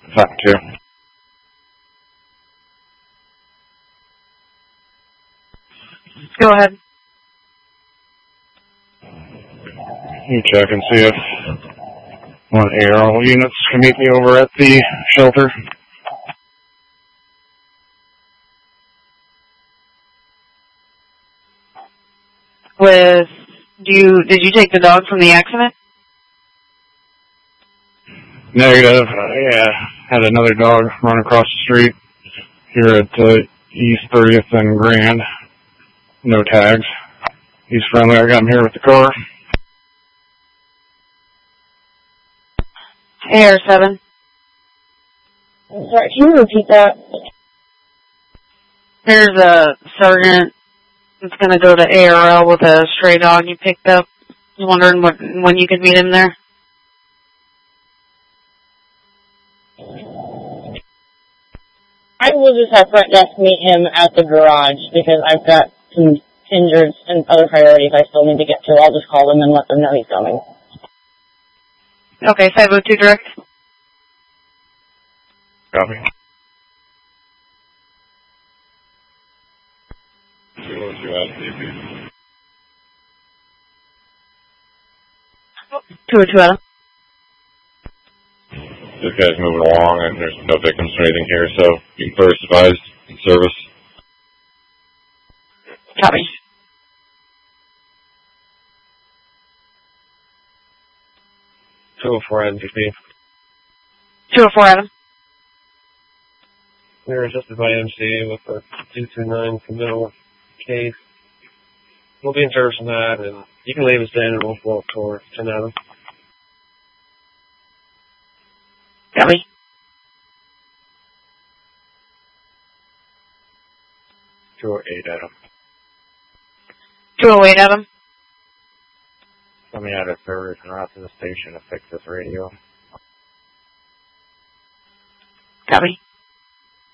Fact 2. Go ahead. You check and see if one ARL units can meet me over at the shelter. Did you take the dog from the accident? Negative. Yeah, had another dog run across the street here at East 30th and Grand. No tags. He's friendly. I got him here with the car. AR-7. Sorry, can you repeat that? There's a sergeant that's going to go to ARL with a stray dog you picked up. I was wondering when you could meet him there. I will just have front desk meet him at the garage because I've got some injured and other priorities I still need to get to. I'll just call them and let them know he's coming. Okay, 502 direct. Copy. 202 Adam. This guy's moving along, and there's no victims or anything here, so you can first advised in service. Copy. NGP. 204 Adam. We were assisted by MC with a 229 committal case. We'll be in service on that, and you can leave us in and we'll walk towards 10 Adam. Copy. 208 Adam. 208 Adam. Let me add a service and route to the station to fix this radio. Copy.